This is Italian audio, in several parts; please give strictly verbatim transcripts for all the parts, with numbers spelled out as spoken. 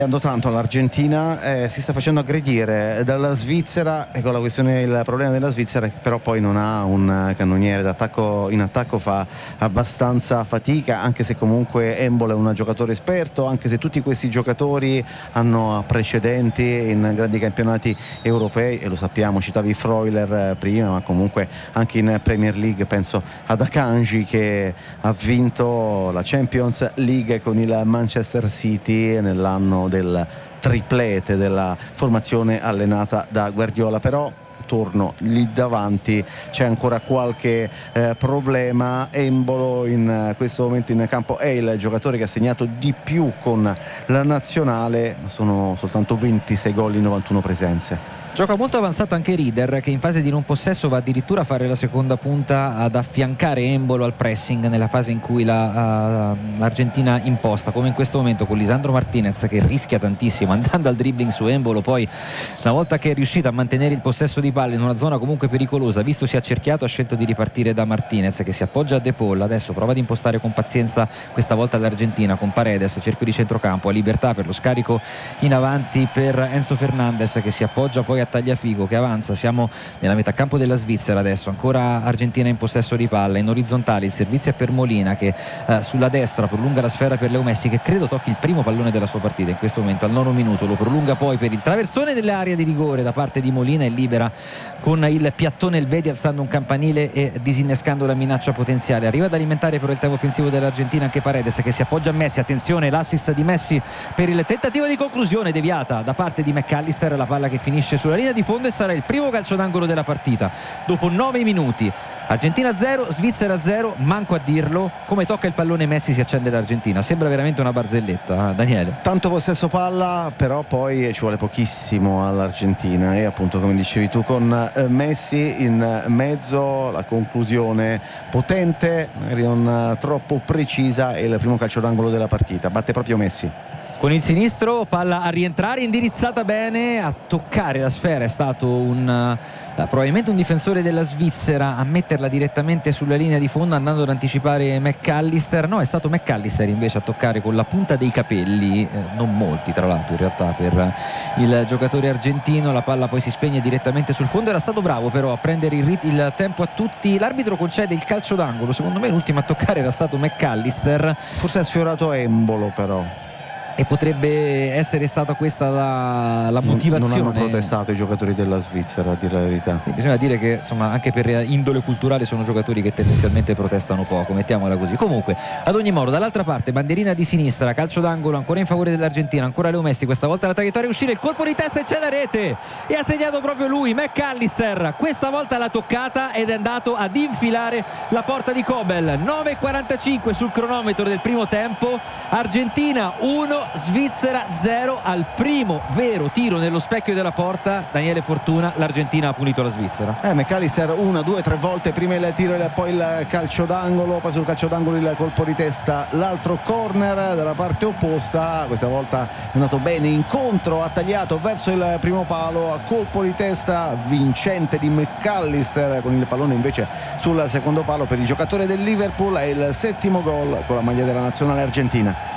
Tanto l'Argentina eh, si sta facendo aggredire dalla Svizzera, e con la questione, il problema della Svizzera è che però poi non ha un cannoniere d'attacco, in attacco fa abbastanza fatica, anche se comunque Embolo è un giocatore esperto, anche se tutti questi giocatori hanno precedenti in grandi campionati europei, e lo sappiamo, citavi Freuler prima, ma comunque anche in Premier League, penso ad Akanji che ha vinto la Champions League con il Manchester City nell'anno del triplete della formazione allenata da Guardiola. Però torno lì davanti, c'è ancora qualche eh, problema. Embolo in eh, questo momento in campo è il giocatore che ha segnato di più con la nazionale, ma sono soltanto ventisei gol in novantuno presenze. Gioca molto avanzato anche Rieder, che in fase di non possesso va addirittura a fare la seconda punta, ad affiancare Embolo al pressing nella fase in cui la, uh, l'Argentina imposta, come in questo momento con Lisandro Martinez che rischia tantissimo andando al dribbling su Embolo. Poi una volta che è riuscito a mantenere il possesso di palla in una zona comunque pericolosa, visto si è accerchiato, ha scelto di ripartire da Martinez che si appoggia a De Paul. Adesso prova ad impostare con pazienza questa volta l'Argentina con Paredes, cerchio di centrocampo, a libertà per lo scarico in avanti per Enzo Fernandez che si appoggia poi a Tagliafico che avanza. Siamo nella metà campo della Svizzera adesso, ancora Argentina in possesso di palla, in orizzontale il servizio è per Molina che eh, sulla destra prolunga la sfera per Leo Messi, che credo tocchi il primo pallone della sua partita in questo momento al nono minuto, lo prolunga poi per il traversone dell'area di rigore da parte di Molina e libera con il piattone Elvedi alzando un campanile e disinnescando la minaccia potenziale. Arriva ad alimentare però il tempo offensivo dell'Argentina anche Paredes che si appoggia a Messi. Attenzione, l'assist di Messi per il tentativo di conclusione deviata da parte di McAllister, la palla che finisce sulla linea di fondo e sarà il primo calcio d'angolo della partita dopo nove minuti. Argentina zero, Svizzera zero, manco a dirlo, come tocca il pallone Messi si accende l'Argentina, sembra veramente una barzelletta, eh, Daniele. Tanto possesso palla, però poi ci vuole pochissimo all'Argentina e appunto come dicevi tu con eh, Messi in mezzo, la conclusione potente, magari non troppo precisa, e il primo calcio d'angolo della partita, batte proprio Messi. Con il sinistro, palla a rientrare, indirizzata bene, a toccare la sfera è stato un uh, probabilmente un difensore della Svizzera a metterla direttamente sulla linea di fondo andando ad anticipare McAllister. No, è stato McAllister invece a toccare con la punta dei capelli, eh, non molti tra l'altro in realtà per il giocatore argentino. La palla poi si spegne direttamente sul fondo. Era stato bravo però a prendere il, rit- il tempo a tutti. L'arbitro concede il calcio d'angolo, secondo me l'ultimo a toccare era stato McAllister, forse ha sfiorato Embolo però, e potrebbe essere stata questa la, la motivazione. Non hanno protestato i giocatori della Svizzera, a dire la verità. Sì, bisogna dire che insomma anche per indole culturale sono giocatori che tendenzialmente protestano poco, mettiamola così. Comunque ad ogni modo dall'altra parte bandierina di sinistra, calcio d'angolo ancora in favore dell'Argentina, ancora Leo Messi, questa volta la traiettoria è uscire, il colpo di testa e c'è la rete e ha segnato proprio lui, McAllister. Questa volta l'ha toccata ed è andato ad infilare la porta di Kobel. Nove e quarantacinque sul cronometro del primo tempo, Argentina uno, Svizzera zero. Al primo vero tiro nello specchio della porta, Daniele Fortuna, l'Argentina ha punito la Svizzera. Eh, McAllister una, due, tre volte, prima il tiro e poi il calcio d'angolo, poi sul calcio d'angolo il colpo di testa, l'altro corner dalla parte opposta, questa volta è andato bene incontro, ha tagliato verso il primo palo, a colpo di testa vincente di McAllister con il pallone invece sul secondo palo per il giocatore del Liverpool. È il settimo gol con la maglia della nazionale argentina.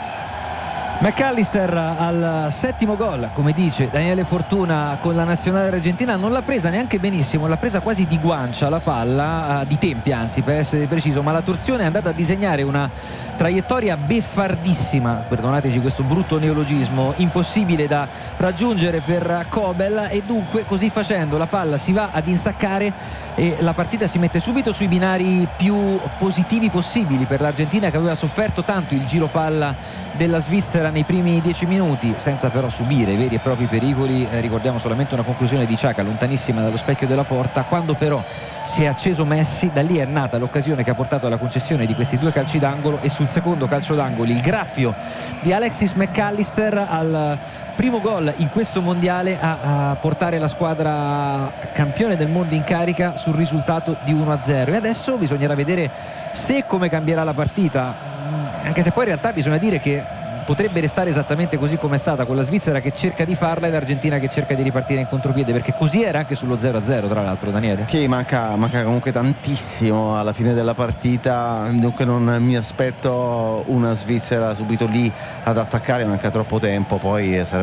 McAllister al settimo gol, come dice Daniele Fortuna, con la nazionale argentina. Non l'ha presa neanche benissimo, l'ha presa quasi di guancia la palla, uh, di tempi anzi per essere preciso, ma la torsione è andata a disegnare una traiettoria beffardissima, perdonateci questo brutto neologismo, impossibile da raggiungere per Kobel, e dunque così facendo la palla si va ad insaccare e la partita si mette subito sui binari più positivi possibili per l'Argentina, che aveva sofferto tanto il giro palla della Svizzera nei primi dieci minuti senza però subire veri e propri pericoli. Eh, ricordiamo solamente una conclusione di Xhaka lontanissima dallo specchio della porta. Quando però si è acceso Messi, da lì è nata l'occasione che ha portato alla concessione di questi due calci d'angolo, e sul secondo calcio d'angolo il graffio di Alexis McAllister al primo gol in questo mondiale a, a portare la squadra campione del mondo in carica sul risultato di uno a zero. E adesso bisognerà vedere se e come cambierà la partita, anche se poi in realtà bisogna dire che potrebbe restare esattamente così come è stata, con la Svizzera che cerca di farla e l'Argentina che cerca di ripartire in contropiede, perché così era anche sullo zero a zero tra l'altro, Daniele. Sì, manca, manca comunque tantissimo alla fine della partita, dunque non mi aspetto una Svizzera subito lì ad attaccare, manca troppo tempo, poi sarebbe